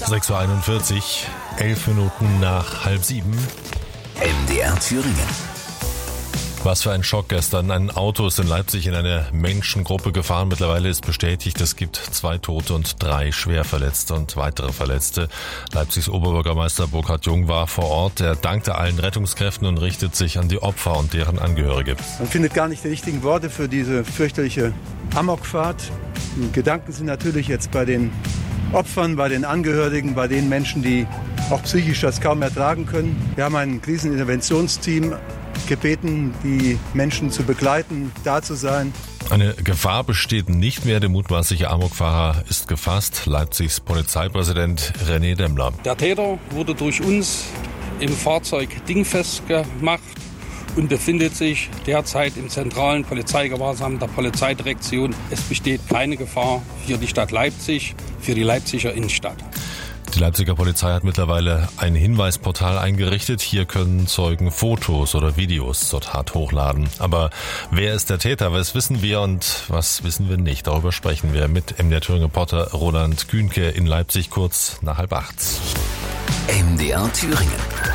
6:41 Uhr, 11 Minuten nach 6:30. MDR Thüringen. Was für ein Schock gestern. Ein Auto ist in Leipzig in eine Menschengruppe gefahren. Mittlerweile ist bestätigt, es gibt 2 Tote und 3 Schwerverletzte und weitere Verletzte. Leipzigs Oberbürgermeister Burkhard Jung war vor Ort. Er dankte allen Rettungskräften und richtet sich an die Opfer und deren Angehörige. Man findet gar nicht die richtigen Worte für diese fürchterliche Amokfahrt. Die Gedanken sind natürlich jetzt bei den Opfern, bei den Angehörigen, bei den Menschen, die auch psychisch das kaum ertragen können. Wir haben ein Kriseninterventionsteam gebeten, die Menschen zu begleiten, da zu sein. Eine Gefahr besteht nicht mehr. Der mutmaßliche Amokfahrer ist gefasst. Leipzigs Polizeipräsident René Demmler. Der Täter wurde durch uns im Fahrzeug dingfest gemacht und befindet sich derzeit im zentralen Polizeigewahrsam der Polizeidirektion. Es besteht keine Gefahr für die Stadt Leipzig, für die Leipziger Innenstadt. Die Leipziger Polizei hat mittlerweile ein Hinweisportal eingerichtet. Hier können Zeugen Fotos oder Videos zur Tat hochladen. Aber wer ist der Täter? Was wissen wir und was wissen wir nicht? Darüber sprechen wir mit MDR Thüringen-Reporter Roland Kühnke in Leipzig kurz nach 7:30. MDR Thüringen.